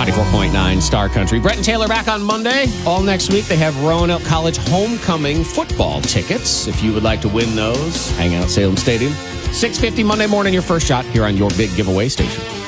94.9 Star Country. Brett and Taylor back on Monday. All next week, they have Roanoke College homecoming football tickets. If you would like to win those, hang out at Salem Stadium. 6:50 Monday morning, your first shot here on your big giveaway station.